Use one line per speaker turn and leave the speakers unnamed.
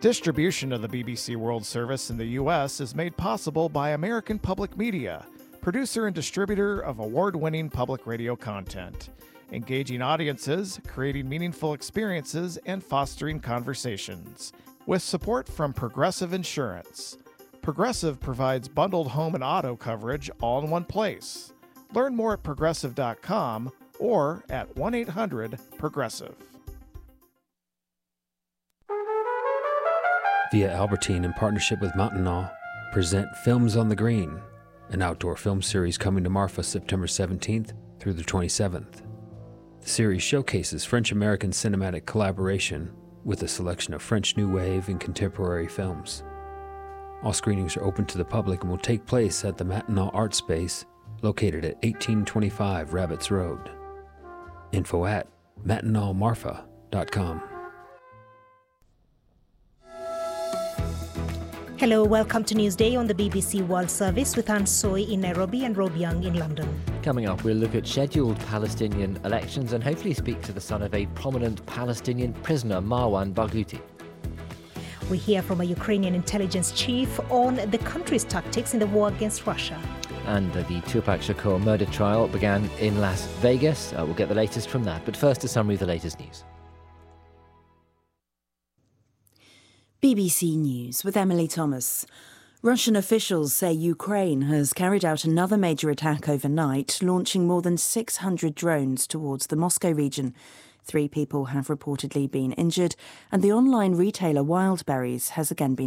Distribution of the BBC World Service in the U.S. is made possible by American Public Media, producer and distributor of award-winning public radio content, engaging audiences, creating meaningful experiences, and fostering conversations. With support from Progressive Insurance. Progressive provides bundled home and auto coverage all in one place. Learn more at progressive.com or at 1-800-PROGRESSIVE.
Via Albertine, in partnership with Maintenant, present Films on the Green, an outdoor film series coming to Marfa September 17th through the 27th. The series showcases French-American cinematic collaboration with a selection of French New Wave and contemporary films. All screenings are open to the public and will take place at the Maintenant Art Space, located at 1825 Rabbits Road. Info at matinalmarfa.com.
Hello, welcome to Newsday on the BBC World Service with Anne Soy in Nairobi and Rob Young in London.
Coming up, we'll look at scheduled Palestinian elections and hopefully speak to the son of a prominent Palestinian prisoner, Marwan Barghouti.
We hear from a Ukrainian intelligence chief on the country's tactics in the war against Russia.
And the Tupac Shakur murder trial began in Las Vegas. We'll get the latest from that. But first, a summary of the latest news.
BBC News with Emily Thomas. Russian officials say Ukraine has carried out another major attack overnight, launching more than 600 drones towards the Moscow region. 3 people have reportedly been injured, and the online retailer Wildberries has again been